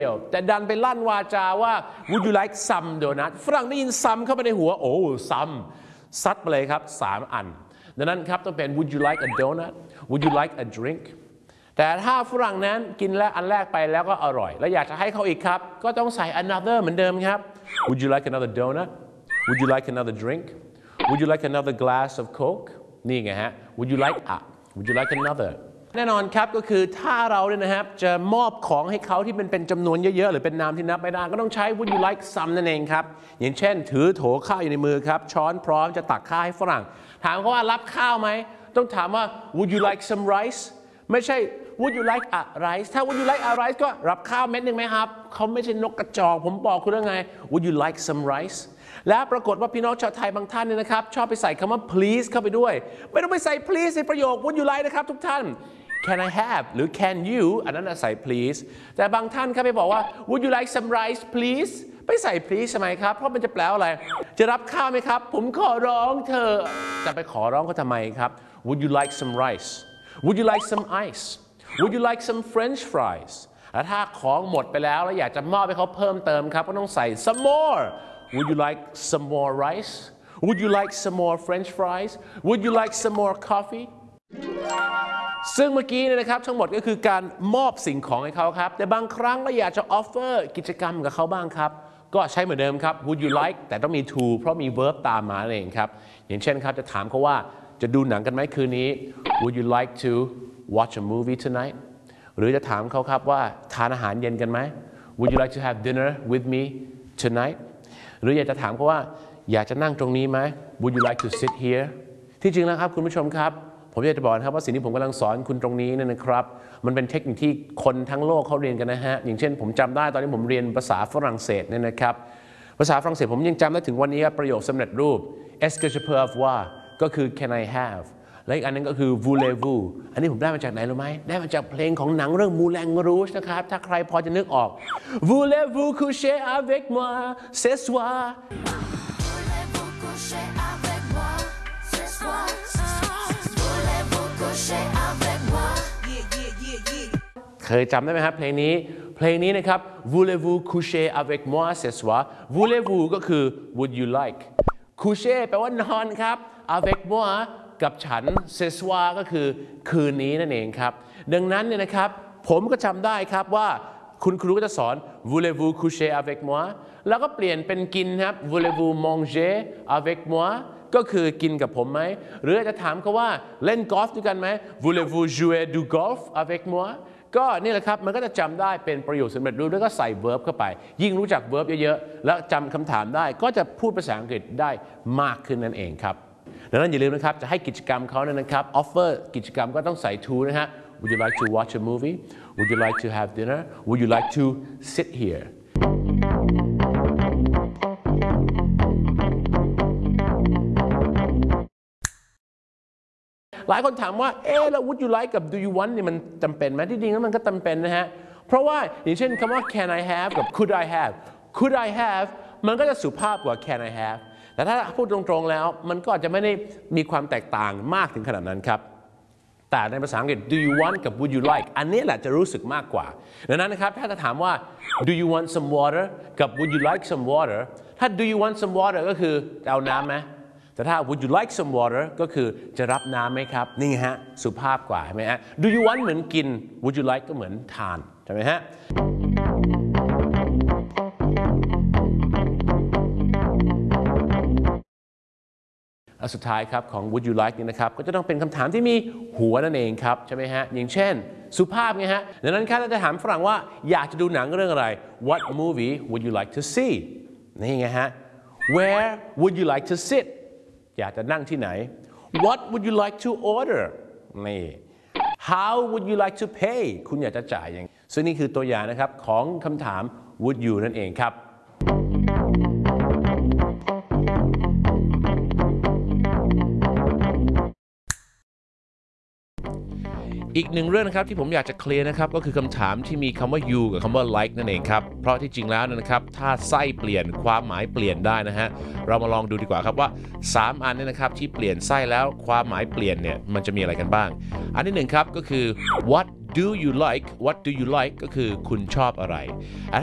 แต่ดันไปลั่นวาจาว่า would you like some donut ฝรั่งได้ยิน some เข้าไปในหัวโอ้ some ซัดไปเลยครับ3 อันดังนั้นครับต้องเป็น would you like a donut would you like a drink แต่ถ้าฝรั่งนั้นกินแล้วอันแรกไปแล้วก็อร่อยแล้วอยากจะให้เขาอีกครับก็ต้องใส่ another เหมือนเดิมครับ would you like another donut would you like another drink would you like another glass of coke นี่ไงฮะ would you like would you like another แน่นอนครับก็คือถ้าเราเนี่ยนะครับจะมอบของให้เขาที่เป็นจำนวนเยอะๆหรือเป็นนามที่นับไม่ได้ก็ต้องใช้ would you like some นั่นเองครับอย่างเช่นถือโถข้าวอยู่ในมือครับช้อนพร้อมจะตักข้าวให้ฝรั่งถามเขาว่ารับข้าวไหมต้องถามว่า would you like some rice ไม่ใช่ would you like a rice ถ้า would you like a rice ก็รับข้าวเม็ดหนึ่งไหมครับเขาไม่ใช่นกกระจอกผมบอกคุณแล้วไง would you like some rice และปรากฏว่าพี่น้องชาวไทยบางท่านเนี่ยนะครับชอบไปใส่คำว่า please เข้าไปด้วยไม่ต้องไปใส่ please ในประโยค would you like นะครับทุกท่าน can I have หรือ can you อันนั้นใส่ please แต่บางท่านครับไปบอกว่า would you like some rice please ไปใส่ please ทำไมครับเพราะมันจะแปลว่าอะไรจะรับข้าวไหมครับผมขอร้องเธอจะไปขอร้องเขาทำไมครับ would you like some rice would you like some ice would you like some French fries และถ้าของหมดไปแล้วอยากจะมอบให้เขาเพิ่มเติมครับก็ต้องใส่ some more would you like some more rice would you like some more French fries would you like some more coffeeซึ่งเมื่อกี้เนี่ยนะครับทั้งหมดก็คือการมอบสิ่งของให้เขาครับแต่บางครั้งเราอยากจะออฟเฟอร์กิจกรรมกับเขาบ้างครับก็ใช้เหมือนเดิมครับ would you like แต่ต้องมี to เพราะมี verb ตามมาเองครับอย่างเช่นครับจะถามเขาว่าจะดูหนังกันไหมคืนนี้ would you like to watch a movie tonight หรือจะถามเขาครับว่าทานอาหารเย็นกันไหม would you like to have dinner with me tonight หรืออยากจะถามเขาว่าอยากจะนั่งตรงนี้ไหม would you like to sit here ที่จริงแล้วครับคุณผู้ชมครับผมอยากจะบอกนะครับว่าสิ่งที่ผมกำลังสอนคุณตรงนี้นะครับมันเป็นเทคนิคที่คนทั้งโลกเขาเรียนกันนะฮะอย่างเช่นผมจำได้ตอนที่ผมเรียนภาษาฝรั่งเศสเนี่ยนะครับภาษาฝรั่งเศสผมยังจำได้ถึงวันนี้ครับประโยคสำเร็จรูป est-ce que je peux avoir ก็คือ can I have และอีกอันนึงก็คือ voulez-vous อันนี้ผมได้มาจากไหนรู้ไหมได้มาจากเพลงของหนังเรื่อง Moulin Rouge นะครับถ้าใครพอจะนึกออก voulez-vous coucher avec moi ce soirเคยจำได้ไหมครับเพลงนี้นะครับ voulez-vous coucher avec moi ce soir voulez-vous ก็คือ would you like coucher แปลว่านอนครับ avec moi กับฉัน ce soir ก็คือคืนนี้นั่นเองครับดังนั้นเนี่ยนะครับผมก็จำได้ครับว่าคุณครูก็จะสอน voulez-vous coucher avec moi แล้วก็เปลี่ยนเป็นกินครับ voulez-vous manger avec moi ก็คือกินกับผมไหมหรือจะถามเขาว่าเล่นกอล์ฟด้วยกันไหม voulez-vous jouer du golf avec moi ก็นี่แหละครับมันก็จะจำได้เป็นประโยคสำเร็จรูปแล้วก็ใส่ verb เข้าไปยิ่งรู้จัก verb เยอะๆแล้วจำคำถามได้ก็จะพูดภาษาอังกฤษได้มากขึ้นนั่นเองครับดังนั้นอย่าลืมนะครับจะให้กิจกรรมเขาเนี่ยนะครับ offer กิจกรรมก็ต้องใส่ to นะฮะ would you like to watch a movie would you like to have dinner would you like to sit hereหลายคนถามว่าแล้ว would you like กับ do you want นี่มันจำเป็นไหมที่จริงแล้วมันก็จำเป็นนะฮะเพราะว่าอย่างเช่นคำว่า can I have กับ could I have could I have มันก็จะสุภาพกว่า can I have แต่ถ้าพูดตรงๆแล้วมันก็อาจจะไม่ได้มีความแตกต่างมากถึงขนาดนั้นครับแต่ในภาษาอังกฤษ do you want กับ would you like อันนี้แหละจะรู้สึกมากกว่าดังนั้นนะครับถ้าจะถามว่า do you want some water กับ would you like some water ถ้า do you want some water ก็คือจะเอาน้ำไหมแต่ถ้า would you like some water ก็คือจะรับน้ำไหมครับนี่ฮะสุภาพกว่าใช่ไหมฮะ do you want เหมือนกิน would you like ก็เหมือนทานใช่ไหมฮะและสุดท้ายครับของ would you like นี่นะครับก็จะต้องเป็นคำถามที่มีหัวนั่นเองครับใช่ไหมฮะอย่างเช่นสุภาพไงฮะดังนั้นครับเราจะถามฝรั่งว่าอยากจะดูหนังเรื่องอะไร what movie would you like to see นี่ไงฮะ where would you like to sitอยากจะนั่งที่ไหน What would you like to order นี่ How would you like to pay คุณอยากจะจ่ายยังซึ่งนี่คือตัวอย่างนะครับของคำถาม would you นั่นเองครับอีกหนึ่งเรื่องนะครับที่ผมอยากจะเคลียร์นะครับก็คือคำถามที่มีคำว่า you กับคำว่า like นั่นเองครับเพราะที่จริงแล้วนะครับถ้าไส้เปลี่ยนความหมายเปลี่ยนได้นะฮะเรามาลองดูดีกว่าครับว่า3อันนี้นะครับที่เปลี่ยนไส้แล้วความหมายเปลี่ยนเนี่ยมันจะมีอะไรกันบ้างอันที่1ครับก็คือ what do you like what do you like ก็คือคุณชอบอะไร